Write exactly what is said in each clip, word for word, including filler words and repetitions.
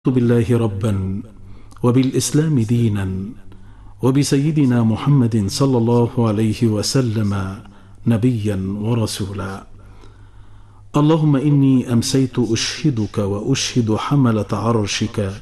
بالله ربا وبالإسلام دينا وبسيدنا محمد صلى الله عليه وسلم نبيا ورسولا. اللهم إني أمسيت أشهدك وأشهد حملة عرشك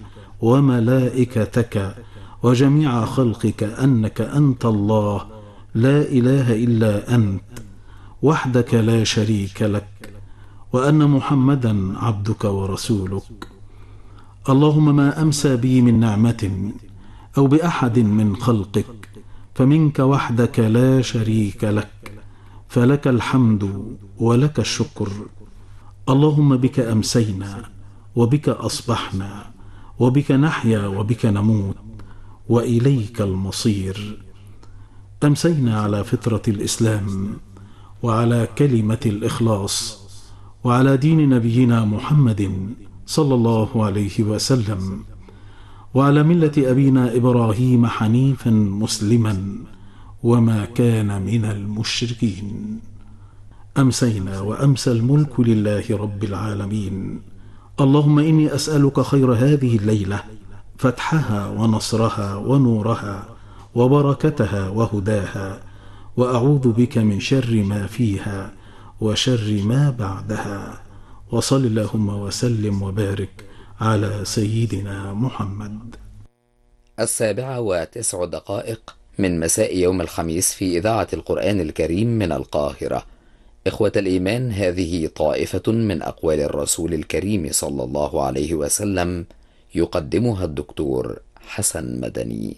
وملائكتك وجميع خلقك أنك أنت الله لا إله إلا أنت وحدك لا شريك لك، وأن محمدا عبدك ورسولك. اللهم ما أمسى بي من نعمة أو بأحد من خلقك فمنك وحدك لا شريك لك، فلك الحمد ولك الشكر. اللهم بك أمسينا وبك أصبحنا وبك نحيا وبك نموت وإليك المصير. أمسينا على فطرة الإسلام وعلى كلمة الإخلاص وعلى دين نبينا محمد صلى الله عليه وسلم وعلى ملة أبينا إبراهيم حنيفا مسلما وما كان من المشركين. أمسينا وأمسى الملك لله رب العالمين. اللهم إني أسألك خير هذه الليلة، فتحها ونصرها ونورها وبركتها وهداها، وأعوذ بك من شر ما فيها وشر ما بعدها. وصل اللهم وسلم وبارك على سيدنا محمد. السابعة وتسع دقائق من مساء يوم الخميس في إذاعة القرآن الكريم من القاهرة. إخوة الإيمان، هذه طائفة من أقوال الرسول الكريم صلى الله عليه وسلم يقدمها الدكتور حسن مدني.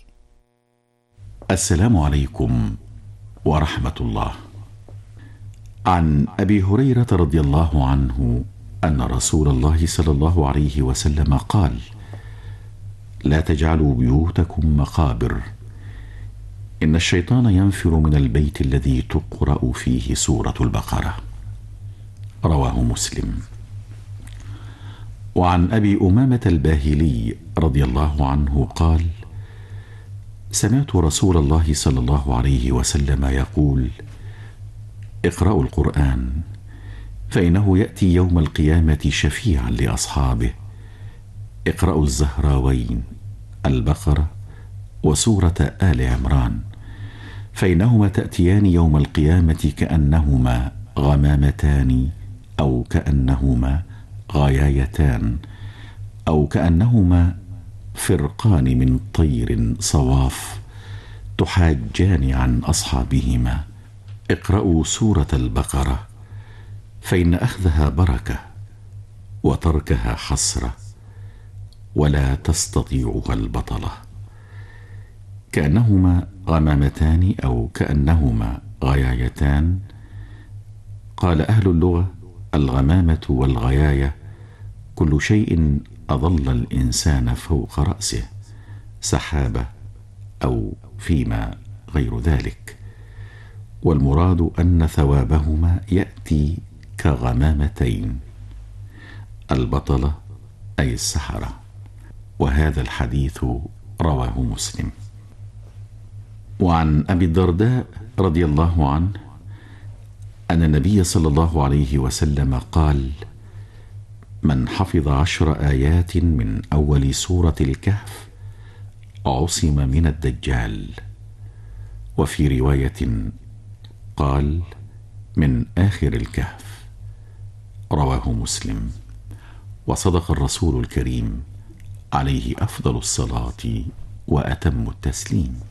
السلام عليكم ورحمة الله. عن أبي هريرة رضي الله عنه أن رسول الله صلى الله عليه وسلم قال: لا تجعلوا بيوتكم مقابر، إن الشيطان ينفر من البيت الذي تقرأ فيه سورة البقرة. رواه مسلم. وعن أبي أمامة الباهلي رضي الله عنه قال: سمعت رسول الله صلى الله عليه وسلم يقول: اقرأوا القرآن فإنه يأتي يوم القيامة شفيعا لأصحابه. اقرأوا الزهراوين البقرة وسورة آل عمران، فإنهما تأتيان يوم القيامة كأنهما غمامتان أو كأنهما غيايتان أو كأنهما فرقان من طير صواف تحاجان عن أصحابهما. اقرأوا سورة البقرة فإن أخذها بركة وتركها حسرة ولا تستطيعها البطلة. كأنهما غمامتان أو كأنهما غيايتان. قال أهل اللغة: الغمامة والغياية كل شيء أظل الإنسان فوق رأسه، سحابة أو فيما غير ذلك، والمراد أن ثوابهما يأتي كغمامتين. البطلة أي السحرة. وهذا الحديث رواه مسلم. وعن أبي الدرداء رضي الله عنه أن النبي صلى الله عليه وسلم قال: من حفظ عشر آيات من أول سورة الكهف عصم من الدجال. وفي رواية قال: من آخر الكهف. رواه مسلم. وصدق الرسول الكريم عليه أفضل الصلاة وأتم التسليم.